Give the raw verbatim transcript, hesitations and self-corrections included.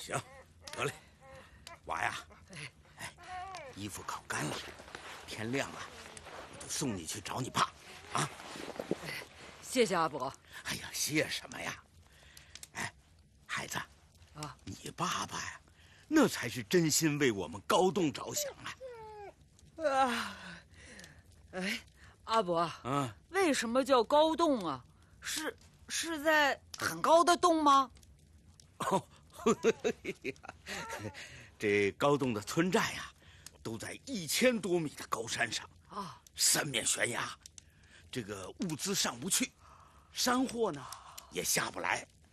行，得嘞，娃呀，哎，衣服烤干了，天亮了，我就送你去找你爸，啊！ 谢谢阿伯。 哎呀，谢什么呀？哎，孩子，啊，你爸爸呀，那才是真心为我们高栋着想啊！ 啊，哎，阿伯， 嗯， 为什么叫高洞啊？是是在很高的洞吗？ 哦，这高洞的村寨呀，都在一千多米的高山上啊，三面悬崖，这个物资上不去，山货呢也下不来，